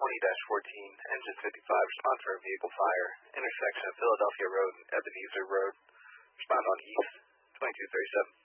20-14, engine 55, respond for a vehicle fire, intersection of Philadelphia Road and Ebenezer Road, respond on east, 2237.